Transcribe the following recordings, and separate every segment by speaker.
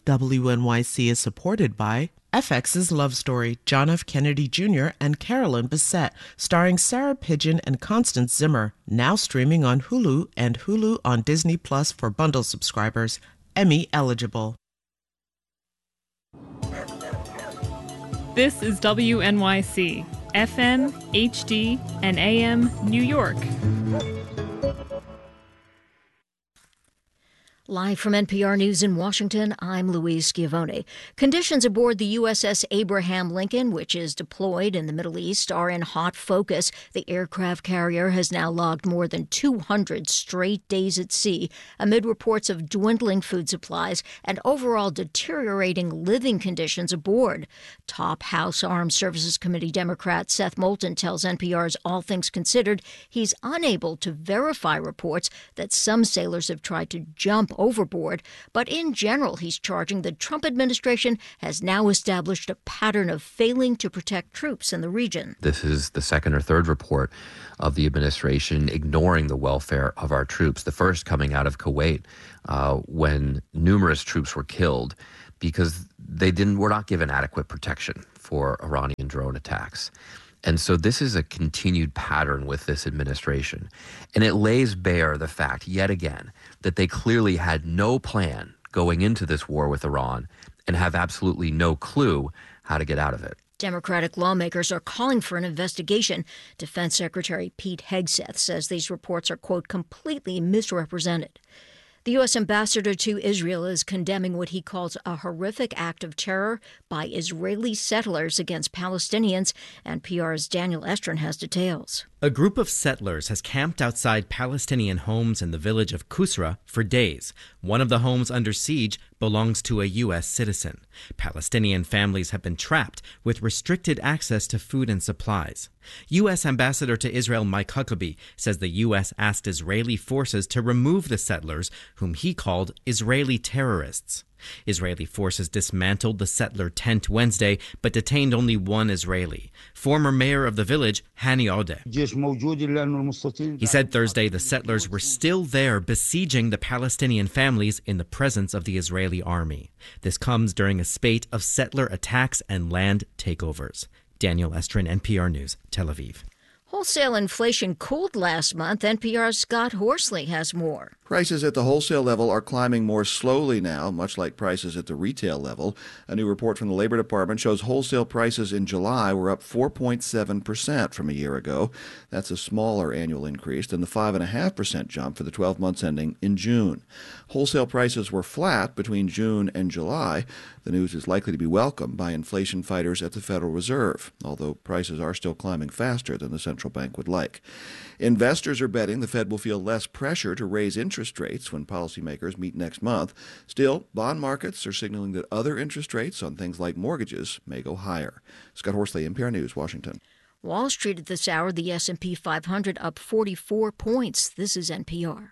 Speaker 1: WNYC is supported by FX's Love Story, John F. Kennedy Jr. and Carolyn Bessette, starring Sarah Pidgeon and Constance Zimmer, now streaming on Hulu and Hulu on Disney Plus for bundle subscribers. Emmy eligible.
Speaker 2: This is WNYC, FM, HD, and AM New York.
Speaker 3: Live from NPR News in Washington, I'm Louise Schiavone. Conditions aboard the USS Abraham Lincoln, which is deployed in the Middle East, are in hot focus. The aircraft carrier has now logged more than 200 straight days at sea, amid reports of dwindling food supplies and overall deteriorating living conditions aboard. Top House Armed Services Committee Democrat Seth Moulton tells NPR's All Things Considered he's unable to verify reports that some sailors have tried to jump overboard, but in general, he's charging the Trump administration has now established a pattern of failing to protect troops in the region.
Speaker 4: This is the second or third report of the administration ignoring the welfare of our troops. The first coming out of Kuwait, when numerous troops were killed because were not given adequate protection for Iranian drone attacks. And so this is a continued pattern with this administration. And it lays bare the fact, yet again, that they clearly had no plan going into this war with Iran and have absolutely no clue how to get out of it.
Speaker 3: Democratic lawmakers are calling for an investigation. Defense Secretary Pete Hegseth says these reports are, quote, completely misrepresented. The U.S. ambassador to Israel is condemning what he calls a horrific act of terror by Israeli settlers against Palestinians. NPR's Daniel Estrin has details.
Speaker 5: A group of settlers has camped outside Palestinian homes in the village of Kusra for days. One of the homes under siege belongs to a U.S. citizen. Palestinian families have been trapped with restricted access to food and supplies. U.S. Ambassador to Israel Mike Huckabee says the U.S. asked Israeli forces to remove the settlers, whom he called Israeli terrorists. Israeli forces dismantled the settler tent Wednesday, but detained only one Israeli, former mayor of the village, Hani Odeh. He said Thursday the settlers were still there besieging the Palestinian families in the presence of the Israeli army. This comes during a spate of settler attacks and land takeovers. Daniel Estrin, NPR News, Tel Aviv.
Speaker 3: Wholesale inflation cooled last month. NPR's Scott Horsley has more.
Speaker 6: Prices at the wholesale level are climbing more slowly now, much like prices at the retail level. A new report from the Labor Department shows wholesale prices in July were up 4.7% from a year ago. That's a smaller annual increase than the 5.5% jump for the 12 months ending in June. Wholesale prices were flat between June and July. The news is likely to be welcomed by inflation fighters at the Federal Reserve, although prices are still climbing faster than the central bank would like. Investors are betting the Fed will feel less pressure to raise interest rates when policymakers meet next month. Still, bond markets are signaling that other interest rates on things like mortgages may go higher. Scott Horsley, NPR News, Washington.
Speaker 3: Wall Street at this hour, the S&P 500 up 44 points. This is NPR.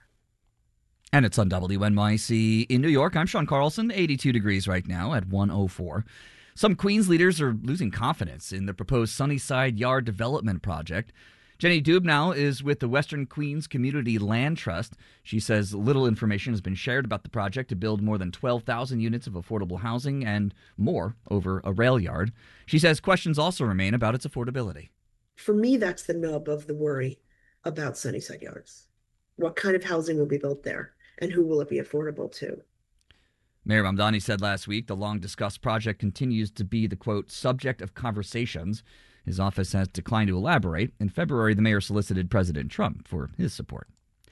Speaker 7: And it's on WNYC in New York. I'm Sean Carlson, 82 degrees right now at 104. Some Queens leaders are losing confidence in the proposed Sunnyside Yard development project. Jenny Dubnow is with the Western Queens Community Land Trust. She says little information has been shared about the project to build more than 12,000 units of affordable housing and more over a rail yard. She says questions also remain about its affordability.
Speaker 8: For me, that's the nub of the worry about Sunnyside Yards. What kind of housing will be built there, and who will it be affordable to?
Speaker 7: Mayor Mamdani said last week the long-discussed project continues to be the, quote, subject of conversations. His office has declined to elaborate. In February, the mayor solicited President Trump for his support.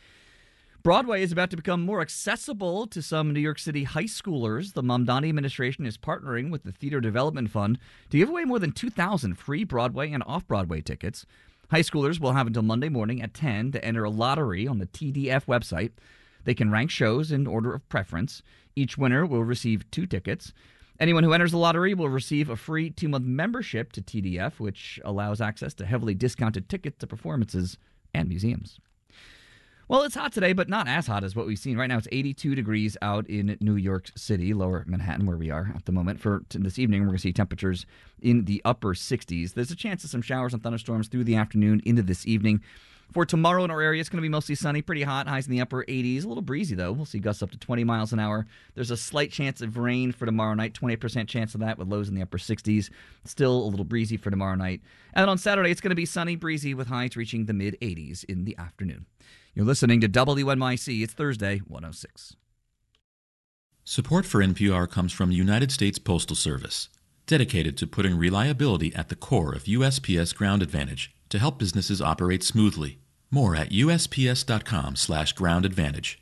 Speaker 7: Broadway is about to become more accessible to some New York City high schoolers. The Mamdani administration is partnering with the Theater Development Fund to give away more than 2,000 free Broadway and off-Broadway tickets. High schoolers will have until Monday morning at 10 to enter a lottery on the TDF website. They can rank shows in order of preference. Each winner will receive 2 tickets. Anyone who enters the lottery will receive a free 2-month membership to TDF, which allows access to heavily discounted tickets to performances and museums. Well, it's hot today, but not as hot as what we've seen. Right now, it's 82 degrees out in New York City, lower Manhattan, where we are at the moment. For this evening, we're going to see temperatures in the upper 60s. There's a chance of some showers and thunderstorms through the afternoon into this evening. For tomorrow in our area, it's going to be mostly sunny, pretty hot, highs in the upper 80s. A little breezy, though. We'll see gusts up to 20 miles an hour. There's a slight chance of rain for tomorrow night, 20% chance of that, with lows in the upper 60s. Still a little breezy for tomorrow night. And on Saturday, it's going to be sunny, breezy, with highs reaching the mid-80s in the afternoon. You're listening to WNYC. It's Thursday, 106.
Speaker 9: Support for NPR comes from United States Postal Service, dedicated to putting reliability at the core of USPS Ground Advantage to help businesses operate smoothly. More at usps.com/Ground Advantage.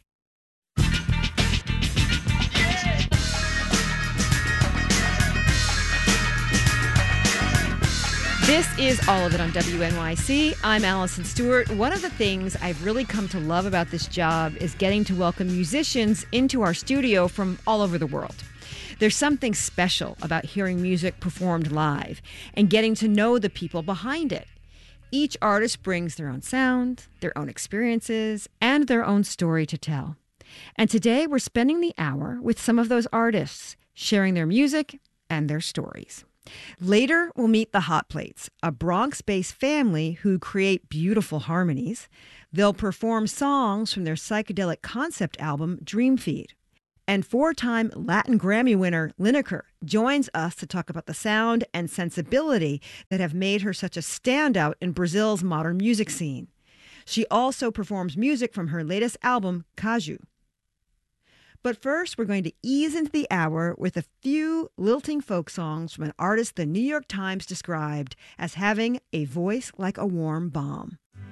Speaker 10: This is All of It on WNYC. I'm Allison Stewart. One of the things I've really come to love about this job is getting to welcome musicians into our studio from all over the world. There's something special about hearing music performed live and getting to know the people behind it. Each artist brings their own sound, their own experiences, and their own story to tell. And today we're spending the hour with some of those artists, sharing their music and their stories. Later, we'll meet the Hot Plates, a Bronx-based family who create beautiful harmonies. They'll perform songs from their psychedelic concept album, Dream Feed. And 4-time Latin Grammy winner Lineker joins us to talk about the sound and sensibility that have made her such a standout in Brazil's modern music scene. She also performs music from her latest album, Caju. But first, we're going to ease into the hour with a few lilting folk songs from an artist the New York Times described as having a voice like a warm balm.